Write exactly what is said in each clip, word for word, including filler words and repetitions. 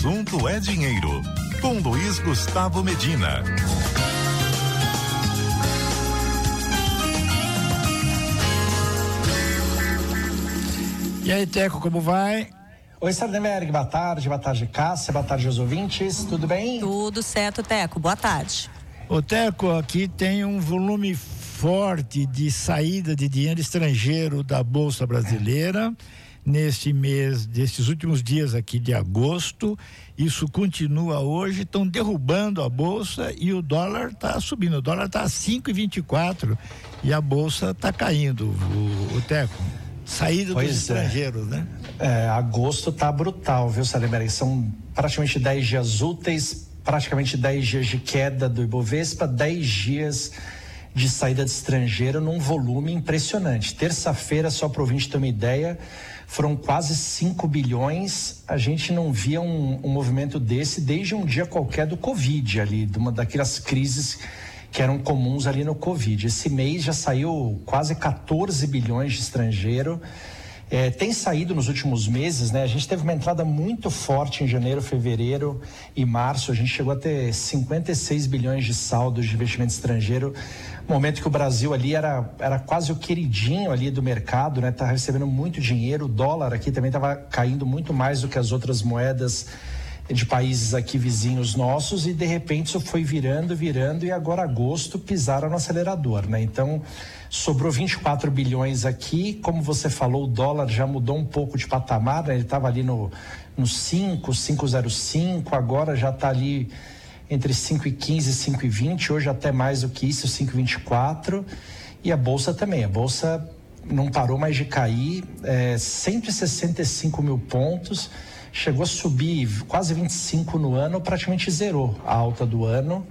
assunto é dinheiro. Com Luiz Gustavo Medina. E aí, Teco, como vai? Oi, Sardenberg, boa tarde, boa tarde, Cássia, boa tarde aos ouvintes, tudo bem? Tudo certo, Teco, boa tarde. Ô, Teco, aqui tem um volume forte de saída de dinheiro estrangeiro da Bolsa Brasileira neste mês, desses últimos dias aqui de agosto. Isso continua hoje, estão derrubando a Bolsa e o dólar está subindo, o dólar está a cinco e vinte e quatro e a Bolsa está caindo, o, o Teco. Saída pois dos estrangeiros, é. né? É, agosto tá brutal, viu, Sardenberg? São praticamente dez dias úteis, praticamente dez dias de queda do Ibovespa, dez dias de saída de estrangeiro num volume impressionante. Terça-feira, só para o ouvinte ter uma ideia, foram quase cinco bilhões. A gente não via um, um movimento desse desde um dia qualquer do Covid ali, de uma daquelas crises que eram comuns ali no Covid. Esse mês já saiu quase quatorze bilhões de estrangeiro. É, tem saído nos últimos meses, né? A gente teve uma entrada muito forte em janeiro, fevereiro e março. A gente chegou a ter cinquenta e seis bilhões de saldos de investimento estrangeiro. Momento que o Brasil ali era, era quase o queridinho ali do mercado, né? Tá recebendo muito dinheiro. O dólar aqui também estava caindo muito mais do que as outras moedas de países aqui vizinhos nossos, e de repente isso foi virando, virando, e agora agosto pisaram no acelerador, né? Então sobrou vinte e quatro bilhões aqui. Como você falou, o dólar já mudou um pouco de patamar, né? Ele estava ali no, no cinco, cinco zero cinco, agora já está ali entre cinco e quinze e cinco e vinte, hoje até mais do que isso, cinco e vinte e quatro. E a Bolsa também, a Bolsa não parou mais de cair, é, cento e sessenta e cinco mil pontos, chegou a subir quase vinte e cinco no ano, praticamente zerou a alta do ano,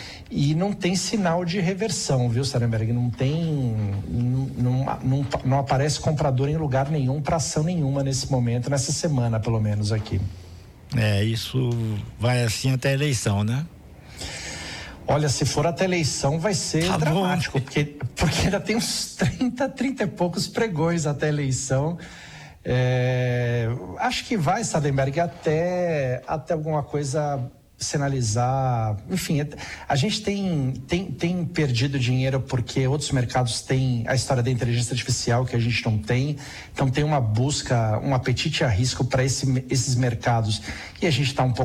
e não tem sinal de reversão, viu, Sardenberg? Não tem, não, não, não, não aparece comprador em lugar nenhum para ação nenhuma nesse momento, nessa semana pelo menos aqui. É, isso vai assim até a eleição, né? Olha, se for até a eleição vai ser tá dramático, porque, porque ainda tem uns trinta, trinta e poucos pregões até a eleição. É, acho que vai, Sardenberg, até, até alguma coisa sinalizar. Enfim, a gente tem, tem, tem perdido dinheiro porque outros mercados têm a história da inteligência artificial que a gente não tem. Então tem uma busca, um apetite a risco para esse, esses mercados, e a gente está um pouco